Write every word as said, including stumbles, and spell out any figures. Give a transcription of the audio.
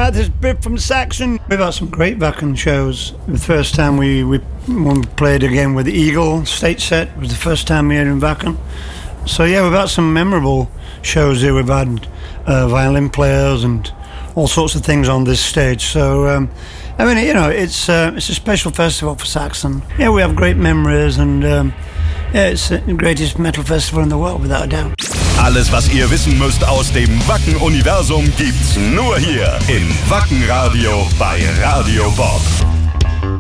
out this bit from Saxon. We've had some great Wacken shows. The first time we, we, when we played again with Eagle State Set was the first time we had in Wacken. So yeah, we've had some memorable shows here. We've had uh, violin players and all sorts of things on this stage. So um, I mean, you know, it's uh, it's a special festival for Saxon. Yeah, we have great memories and um, yeah, it's the greatest metal festival in the world, without a doubt. Alles, was ihr wissen müsst aus dem Wacken-Universum, gibt's nur hier im Wacken-Radio bei Radio Bob.